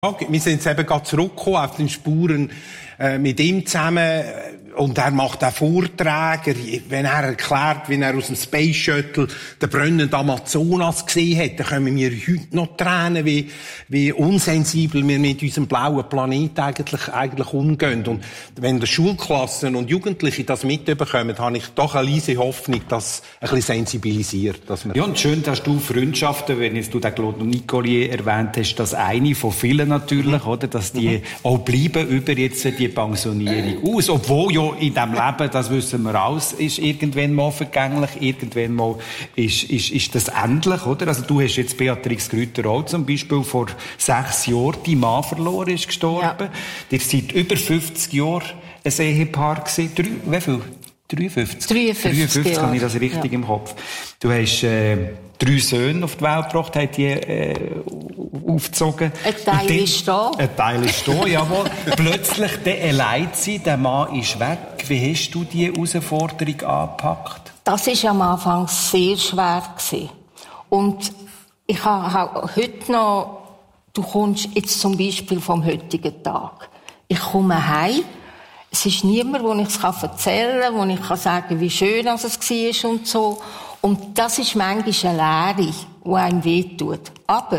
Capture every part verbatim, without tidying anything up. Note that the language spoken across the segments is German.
Wir sind jetzt eben gerade zurückgekommen auf den Spuren äh, mit ihm zusammen. Und er macht auch Vorträge, wenn er erklärt, wie er aus dem Space Shuttle den brennenden Amazonas gesehen hat, dann kommen mir heute noch Tränen, wie, wie unsensibel wir mit unserem blauen Planet eigentlich, eigentlich umgehen. Und wenn die Schulklassen und Jugendliche das mitbekommen, habe ich doch eine leise Hoffnung, dass es ein bisschen sensibilisiert. Dass wir ja, und schön, dass du Freundschaften, wenn jetzt du den Claude Nicollier erwähnt hast, das eine von vielen natürlich, oder, dass die mhm. auch bleiben über jetzt die Pensionierung aus, obwohl ja in diesem Leben, das wissen wir alles, ist irgendwann mal vergänglich, irgendwann mal ist, ist, ist das endlich, oder? Also du hast jetzt Beatrix Grüter auch zum Beispiel vor sechs Jahren dein Mann verloren, ist gestorben. Ja. Ihr seid über fünfzig Jahre ein Ehepaar gewesen. Drei, wie viel? dreiundfünfzig? dreiundfünfzig, dreiundfünfzig habe ich das richtig ja. im Kopf. Du hast äh, drei Söhne auf die Welt gebracht, hast die äh, aufgezogen. Ein Teil dann, ist da. Ein Teil ist da, jawohl. Plötzlich der allein sein, der Mann ist weg. Wie hast du diese Herausforderung angepackt? Das war am Anfang sehr schwer gewesen. Und ich habe heute noch, du kommst jetzt zum Beispiel vom heutigen Tag. Ich komme heim. Es ist niemand, wo ich es erzählen kann, wo ich kann sagen, wie schön es war und so. Und das ist manchmal eine Leere, die einem wehtut. Aber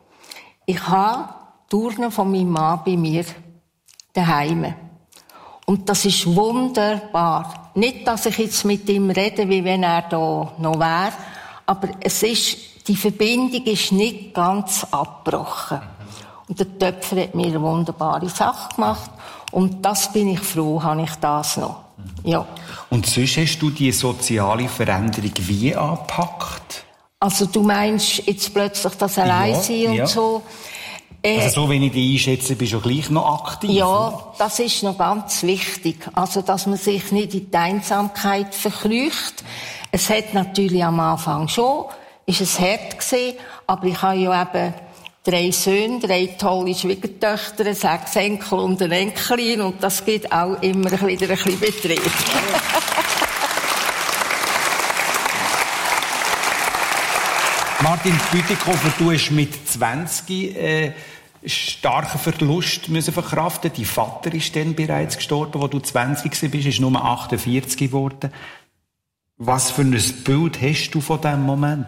ich habe die Urne von meinem Mann bei mir daheim. Und das ist wunderbar. Nicht, dass ich jetzt mit ihm rede, wie wenn er da noch wäre, aber es ist, die Verbindung ist nicht ganz abgebrochen. Und der Töpfer hat mir eine wunderbare Sache gemacht. Und das bin ich froh, habe ich das noch. Ja. Und sonst hast du die soziale Veränderung wie angepackt? Also du meinst jetzt plötzlich das Alleinsein ja, und ja. so. Äh, also so, wenn ich dich einschätze, bist du gleich noch aktiv. Ja, oder? Das ist noch ganz wichtig. Also, dass man sich nicht in die Einsamkeit verkrücht. Es hat natürlich am Anfang schon, ist es hart gewesen, aber ich habe ja eben drei Söhne, drei tolle Schwiegertöchter, sechs Enkel und eine Enkelin. Und das gibt auch immer wieder ein bisschen Betrieb. Martin Bütikofer, du hast mit zwanzig äh, starken Verlust müssen verkraften. Dein Vater ist dann bereits gestorben, als du zwanzig bist, ist nur achtundvierzig geworden. Was für ein Bild hast du von diesem Moment?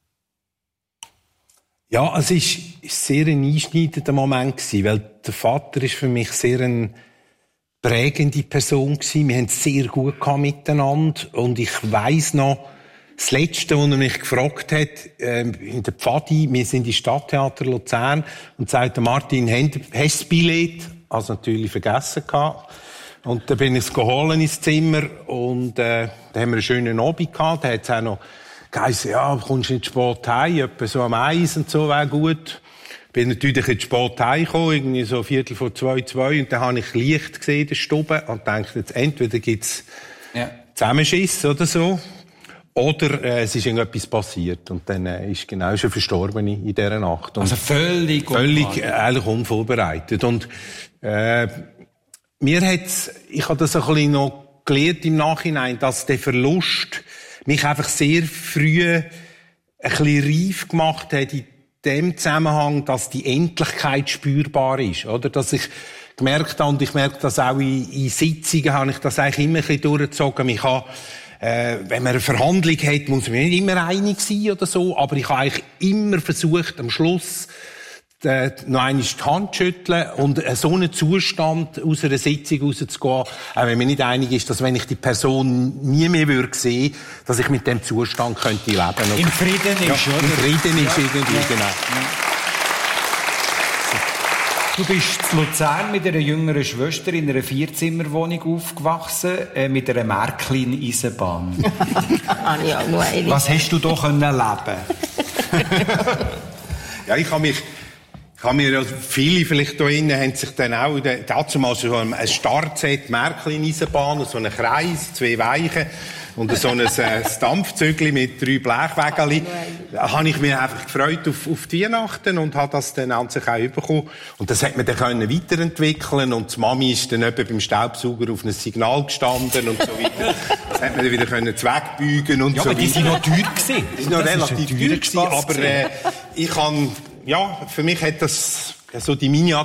Ja, es ist sehr ein einschneidender Moment gewesen, weil der Vater ist für mich sehr eine prägende Person gewesen. Wir haben es sehr gut gehabt miteinander und ich weiss noch, das Letzte, was er mich gefragt hat, äh, in der Pfadi, wir sind im Stadttheater Luzern und sagte Martin, hast du das Billett? Also natürlich vergessen gehabt. Und dann bin ich es geholt ins Zimmer und äh, da haben wir einen schönen Abend gehabt. Da hat es auch noch geheißen, ja, kommst du nicht spät heim, etwa so am Eis und so, wäre gut. Bin natürlich nicht spät heimgekommen, irgendwie so Viertel vor zwei, zwei, und dann habe ich Licht gesehen in der Stube und dachte, jetzt entweder gibt's ja. Zusammenschiss oder so, oder äh, es ist irgendetwas passiert und dann äh, ist genau schon verstorben in dieser Nacht. Und also völlig Völlig, äh, eigentlich unvorbereitet. Und äh, mir hat's, ich habe das ein bisschen noch gelernt im Nachhinein, dass der Verlust mich einfach sehr früh ein bisschen reif gemacht hat in dem Zusammenhang, dass die Endlichkeit spürbar ist, oder? Dass ich gemerkt habe, und ich merke das auch in, in Sitzungen, habe ich das eigentlich immer ein bisschen durchgezogen. Ich habe, äh, wenn man eine Verhandlung hat, muss man nicht immer einig sein oder so, aber ich habe eigentlich immer versucht, am Schluss Äh, noch einmal die Hand schütteln und äh, so einen Zustand aus einer Sitzung rauszugehen, auch wenn man nicht einig ist, dass wenn ich die Person nie mehr würde sehen, dass ich mit dem Zustand könnte leben könnte. Im Frieden ja, ist, oder? Im Frieden ja. ist irgendwie, ja. genau. Ja. Du bist in Luzern mit einer jüngeren Schwester in einer Vierzimmerwohnung aufgewachsen, äh, mit einer Märklin-Eisenbahn. Was hast du da können leben? Ja, ich habe mich Ich habe mir, also viele vielleicht da innen haben sich dann auch, dazu mal so ein Startset, Märklin-Eisenbahn, so einen Kreis, zwei Weichen und so ein, ein Dampfzügli mit drei Blechwägelchen. Da habe ich mich einfach gefreut auf, auf die Weihnachten und habe das dann an sich auch bekommen. Und das hat man dann können weiterentwickeln und die Mami ist dann etwa beim Staubsauger auf ein Signal gestanden und so weiter. Das hat man dann wieder können wegbeugen und ja, so weiter. Ja, aber die sind noch teuer gewesen. Die sind noch relativ teuer gewesen, aber äh, ich kann ja, für mich hat das Also die meine